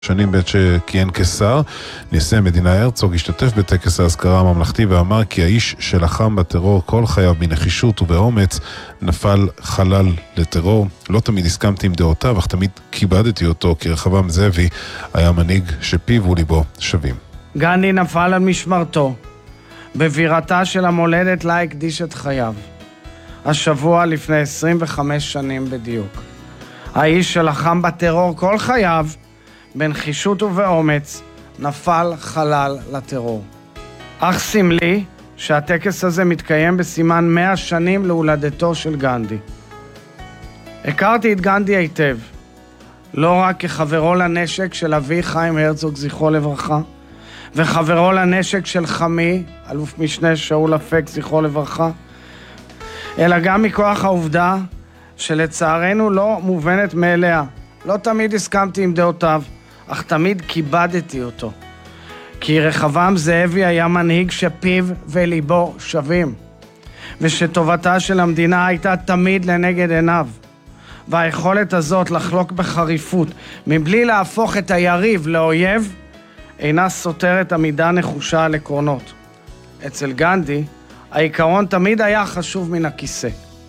שנים בעת שכיהן כשר. נשיא המדינה הרצוג השתתף בטקס האזכרה הממלכתי ואמר כי האיש שלחם בטרור כל חייו בנחישות ובאומץ נפל חלל לטרור. לא תמיד הסכמתי עם דעותיו, אך תמיד כיבדתי אותו, כי רחבעם זאבי היה מנהיג שפיו וליבו שווים. גנדי נפל על משמרתו בבירתה של המולדת לה הקדיש את חייו. השבוע לפני 25 שנים בדיוק. האיש שלחם בטרור כל חייו בנחישות ובאומץ נפל חלל לטרור. אך סמלי שהטקס הזה מתקיים בסימן 100 שנים להולדתו של גנדי. הכרתי את גנדי היטב, לא רק כחברו לנשק של אבי חיים הרצוג זכרו לברכה, וחברו לנשק של חמי, אלוף משנה שאול אפק זכרו לברכה, אלא גם מכוח העובדה שלצערנו לא מובנת מאליה. לא תמיד הסכמתי עם דעותיו, אך תמיד כיבדתי אותו. כי רחבעם זאבי היה מנהיג שפיו וליבו שווים, ושטובתה של המדינה הייתה תמיד לנגד עיניו. והיכולת הזאת לחלוק בחריפות, מבלי להפוך את היריב לאויב, אינה סותרת עמידה נחושה על עקרונות. אצל גנדי, העיקרון תמיד היה חשוב מן הכיסא.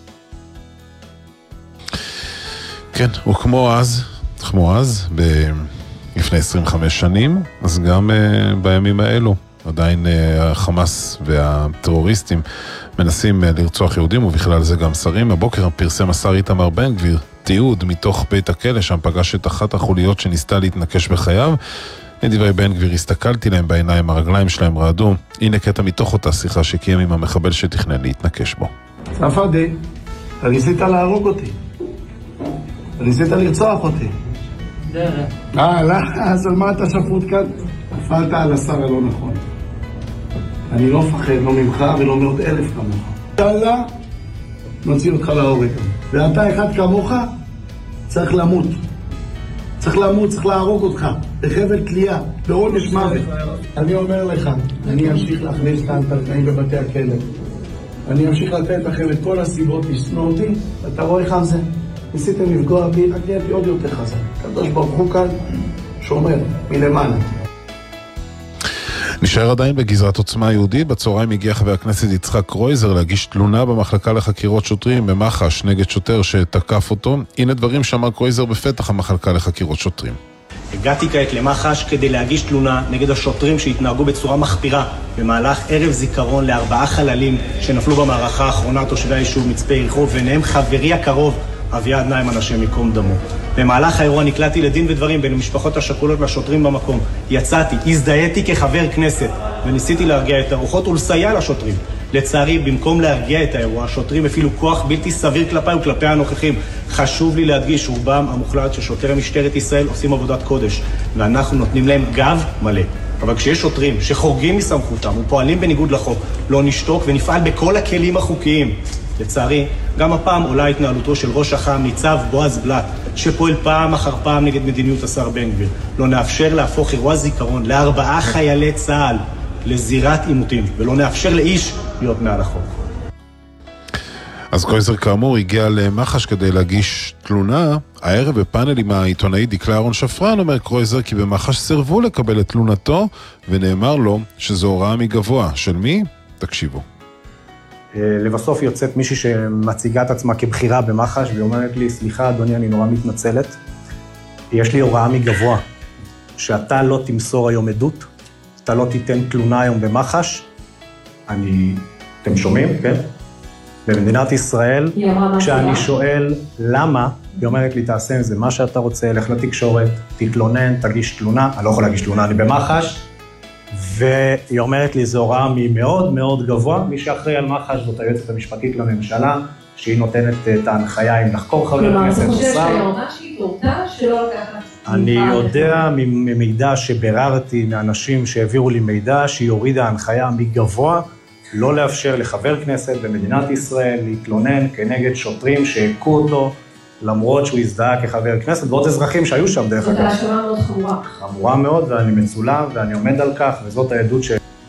כן, וכמו אז, לפני 25 שנים, אז גם בימים האלו, עדיין החמאס והטרוריסטים מנסים לרצוח יהודים, ובכלל זה גם שרים. הבוקר פרסם השר איתמר בן גביר תיעוד מתוך בית הכלא, שם פגש את אחת החוליות שניסתה להתנקש בחייו. לדברי בן גביר, הסתכלתי להם בעיניים, הרגליים שלהם רעדו. הנה קטע מתוך אותה שיחה שקיים עם המחבל שתכנן להתנקש בו. ספדי, אתה ניסית להרוג אותי. אתה ניסית לרצוח אותי. לא, אז על מה אתה שפוט כאן? נפלת על השר הלא נכון. אני לא מפחד, לא ממך ולא מאות אלף כמוך. יאללה, נוציא אותך להורג. ואתה אחד כמוך, צריך למות. צריך להרוג אותך, בחבל תלייה, בעונש מוות. אני אומר לך, אני אמשיך להכניס את האנטרטאים בבתי הכלא. אני אמשיך לתת לכם את כל הסיבות לשנוא אותי, ואתה רואה איך זה? ניסיתם לפגוע בי, רק נהייתי עוד יותר חזק. הקדוש ברוך הוא כאן שומר מלמעלה. נשאר עדיין בגזרת עוצמה יהודית. בצהריים הגיע חבר הכנסת יצחק קרויזר להגיש תלונה במחלקה לחקירות שוטרים במח"ש נגד שוטר שתקף אותו. הנה דברים שאמר קרויזר בפתח המחלקה לחקירות שוטרים. הגעתי כעת למח"ש כדי להגיש תלונה נגד השוטרים שהתנהגו בצורה מחפירה במהלך ערב זיכרון ל4 חללים שנפלו במערכה האחרונה תושבי היישוב מצפה יריחו, ביניהם חברי הקרוב אביעד ניימן השם ייקום דמו. במהלך האירוע נקלעתי לדין ודברים בין המשפחות השכולות לשוטרים במקום. יצאתי, הזדהיתי כחבר כנסת וניסיתי להרגיע את הרוחות ולסייע לשוטרים. לצערי, במקום להרגיע את האירוע, השוטרים הפעילו כוח בלתי סביר כלפיי וכלפי הנוכחים. חשוב לי להדגיש, רובם המוחלט של שוטרי משטרת ישראל עושים עבודת קודש, ואנחנו נותנים להם גב מלא. אבל כשיש שוטרים שחורגים מסמכותם ופועלים בניגוד לחוק, לא נשתוק ונפעל בכל הכלים החוקיים. לצערי, גם הפעם עולה התנהלותו של ראש אח"ם ניצב בועז בלט, שפועל פעם אחר פעם נגד מדיניות השר בן גביר. לא נאפשר להפוך אירוע זיכרון ל4 חיילי צה"ל לזירת עימותים, ולא נאפשר לאיש להיות מעל החוק. אז קרויזר כאמור הגיע למח"ש כדי להגיש תלונה. הערב בפאנל עם העיתונאי דקלה אהרון שפרן אומר קרויזר כי במח"ש סירבו לקבל את תלונתו, ונאמר לו שזו הוראה מגבוה. של מי? תקשיבו. לבסוף יוצאת מישהי שמציגה את עצמה כבחירה במח"ש, והיא אומרת לי, סליחה אדוני, אני נורא מתנצלת. יש לי הוראה מגבוה, שאתה לא תמסור היום עדות, אתה לא תיתן תלונה היום במח"ש. אתם שומעים, כן? במדינת ישראל, כשאני שואל למה, היא אומרת לי, תעשה עם זה מה שאתה רוצה, לך לתקשורת, תתלונן, תגיש תלונה. אני לא יכול להגיש תלונה, אני במח"ש. והיא אומרת לי, זו הוראה מאוד מאוד גבוה. מי שאחראי על מח"ש זאת היועצת המשפטית לממשלה, שהיא נותנת את ההנחיה אם לחקור חבר הכנסת. אתה חושב שהיורדה שהיא תורתה שלא לקחת? אני יודע ממידע שבררתי מאנשים שהעבירו לי מידע, שהיא הורידה ההנחיה מגבוה, לא לאפשר לחבר כנסת במדינת ישראל להתלונן כנגד שוטרים שהכו אותו, למרות שהוא הזדהה כחבר כנסת, ועוד אזרחים שהיו שם דרך אגב. זאת האשמה מאוד חמורה. חמורה מאוד, ואני מצולם, ואני עומד על כך, וזאת העדות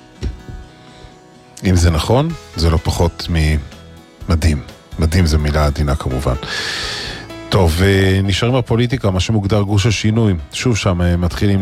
אם זה נכון, זה לא פחות ממדהים. מדהים זה מילה עדינה כמובן. טוב, נשארים בפוליטיקה, מה שמוגדר גוש השינוי. שוב שם מתחילים